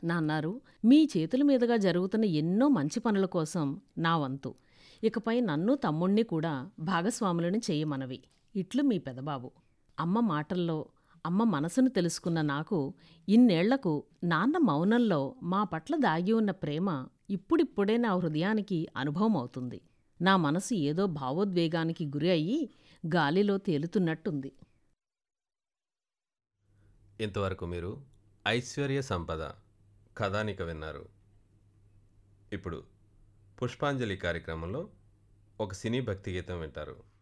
నాన్నారు, మీ చేతుల మీదుగా జరుగుతున్న ఎన్నో మంచి పనుల కోసం నా వంతు. ఇకపై నన్ను తమ్ముణ్ణి కూడా భాగస్వాములను చెయ్యమనవి. ఇట్లు మీ పెదబాబు. అమ్మ మాటల్లో అమ్మ మనసును తెలుసుకున్న నాకు ఇన్నేళ్లకు నాన్న మౌనంలో మా పట్ల దాగి ఉన్న ప్రేమ ఇప్పుడిప్పుడే నా హృదయానికి అనుభవమవుతుంది. నా మనసు ఏదో భావోద్వేగానికి గురి అయ్యి గాలిలో తేలుతున్నట్టుంది. ఇంతవరకు మీరు ఐశ్వర్య సంపద కథానిక విన్నారు. ఇప్పుడు పుష్పాంజలి కార్యక్రమంలో ఒక సినీ భక్తి గీతం వింటారు.